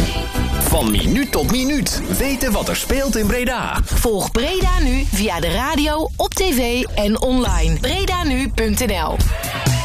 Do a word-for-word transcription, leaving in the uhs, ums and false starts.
Van minuut tot minuut weten wat er speelt in Breda. Volg Breda Nu via de radio, op tv en online. breda nu punt n l